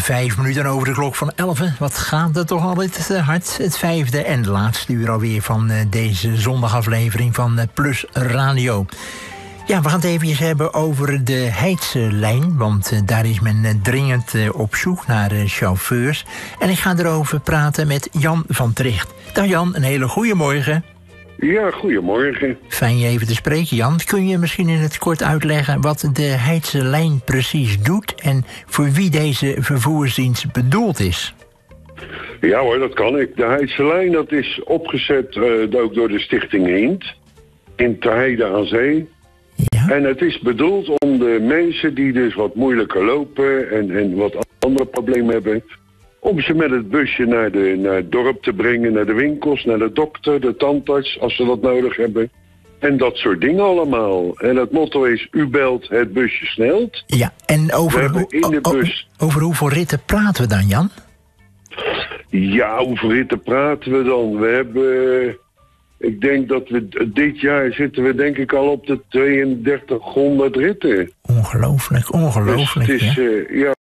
5 minuten over de klok van 11. Wat gaat het toch altijd hard? Het 5e en laatste uur alweer van deze zondagaflevering van Plus Radio. Ja, we gaan het even hebben over de Heidse-lijn, want daar is men dringend op zoek naar chauffeurs. En ik ga erover praten met Jan van Tricht. Dag Jan, een hele goede morgen. Ja, goedemorgen. Fijn je even te spreken, Jan. Kun je misschien in het kort uitleggen wat de Heidse-lijn precies doet en voor wie deze vervoersdienst bedoeld is? Ja hoor, dat kan ik. De Heidse-lijn dat is opgezet ook door de stichting Hint in Terheide aan Zee. Ja. En het is bedoeld om de mensen die dus wat moeilijker lopen en wat andere problemen hebben, om ze met het busje naar het dorp te brengen, naar de winkels, naar de dokter, de tandarts, als ze dat nodig hebben. En dat soort dingen allemaal. En het motto is, u belt, het busje snelt. Ja, en over hoeveel ritten praten we dan, Jan? Ja, hoeveel ritten praten we dan? We hebben, ik denk dat we dit jaar zitten we denk ik al op de 3200 ritten. Ongelooflijk, dus het is, ja.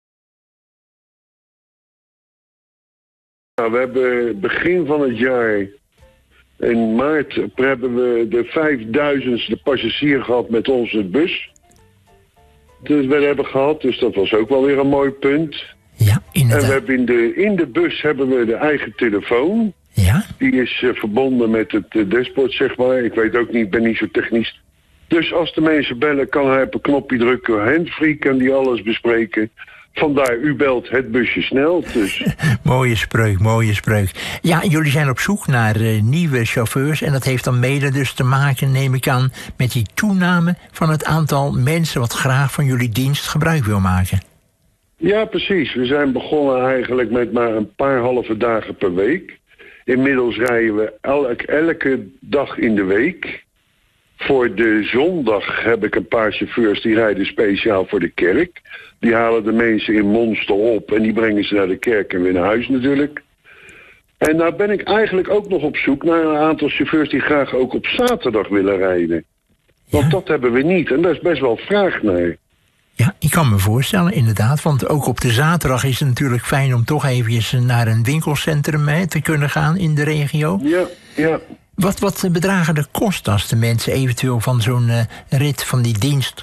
We hebben begin van het jaar, in maart, hebben we de 5000ste passagier gehad met onze bus. Dus we hebben gehad, dus dat was ook wel weer een mooi punt. Ja, inderdaad. En we hebben in de bus hebben we de eigen telefoon. Ja? Die is verbonden met het dashboard, zeg maar. Ik weet ook niet, ik ben niet zo technisch. Dus als de mensen bellen, kan hij op een knopje drukken. Handfree kan die alles bespreken. Vandaar, u belt, het busje snelt. Dus. Mooie spreuk. Ja, jullie zijn op zoek naar nieuwe chauffeurs. En dat heeft dan mede dus te maken, neem ik aan, met die toename van het aantal mensen wat graag van jullie dienst gebruik wil maken. Ja, precies. We zijn begonnen eigenlijk met maar een paar halve dagen per week. Inmiddels rijden we elke dag in de week. Voor de zondag heb ik een paar chauffeurs die rijden speciaal voor de kerk. Die halen de mensen in Monster op en die brengen ze naar de kerk en weer naar huis natuurlijk. En nou ben ik eigenlijk ook nog op zoek naar een aantal chauffeurs die graag ook op zaterdag willen rijden. Want dat hebben we niet en daar is best wel vraag naar. Ja, ik kan me voorstellen, inderdaad. Want ook op de zaterdag is het natuurlijk fijn om toch even naar een winkelcentrum te kunnen gaan in de regio. Ja. Wat bedragen de kosten als de mensen eventueel van zo'n rit van die dienst